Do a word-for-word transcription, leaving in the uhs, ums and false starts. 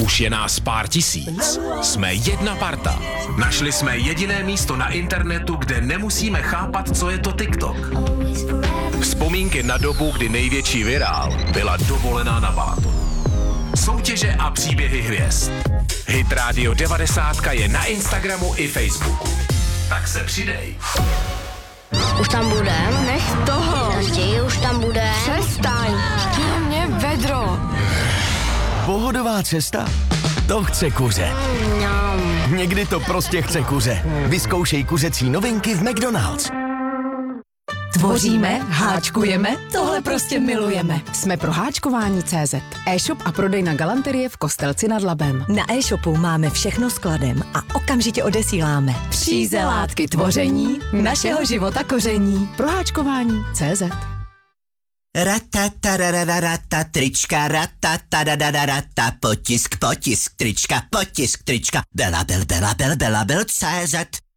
Už je nás pár tisíc. Jsme jedna parta. Našli jsme jediné místo na internetu, kde nemusíme chápat, co je to TikTok. Vzpomínky na dobu, kdy největší virál byla dovolená na Balatonu. Soutěže a příběhy hvězd. Hit Radio devadesát je na Instagramu i Facebooku. Tak se přidej. Už tam bude? Nech toho. Raději už tam bude. Přestaň. Mě vedro. Pohodová cesta? To chce kuře. Mňam. Někdy to prostě chce kuře. Vyzkoušej kuřecí novinky v McDonald's. Tvoříme, háčkujeme, tohle prostě milujeme. Jsme pro háčkování tečka cé zet. E-shop a prodejna galanterie v Kostelci nad Labem. Na e-shopu máme všechno skladem a okamžitě odesíláme. Příze látky tvoření, našeho života koření. Pro háčkování tečka cé zet. Ratatarararata, trička, ratatarararata, potisk, potisk, trička, potisk, trička, bela, bel, bela, bel, bela, bel, cé zet.